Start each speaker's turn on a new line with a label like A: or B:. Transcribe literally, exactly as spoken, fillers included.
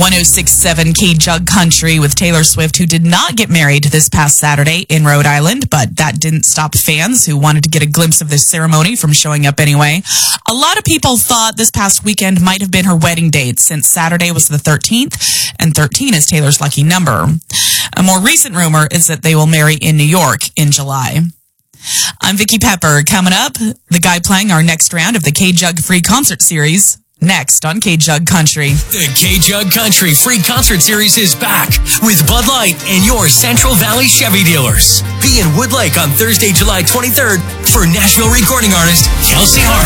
A: one oh six point seven K-Jug Country with Taylor Swift, who did not get married this past Saturday in Rhode Island, but that didn't stop fans who wanted to get a glimpse of this ceremony from showing up anyway. A lot of people thought this past weekend might have been her wedding date, since Saturday was the thirteenth, and thirteen is Taylor's lucky number. A more recent rumor is that they will marry in New York in July. I'm Vicky Pepper. Coming up, the guy playing our next round of the K-Jug Free Concert Series, next on K-Jug Country.
B: The K-Jug Country Free Concert Series is back with Bud Light and your Central Valley Chevy dealers. Be in Wood Lake on Thursday, July twenty-third for Nashville recording artist Kelsey Hart.